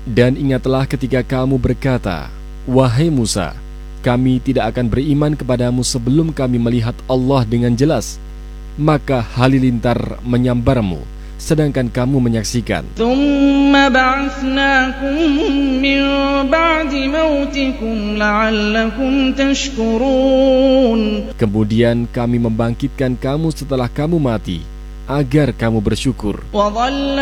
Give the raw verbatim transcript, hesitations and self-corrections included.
Dan ingatlah ketika kamu berkata, wahai Musa, kami tidak akan beriman kepadamu sebelum kami melihat Allah dengan jelas. Maka halilintar menyambarmu, sedangkan kamu menyaksikan. Tsumma ba'atsnakum min ba'di mautikum la'allakum tashkurun. Kemudian kami membangkitkan kamu setelah kamu mati, agar kamu bersyukur. Wa dhalla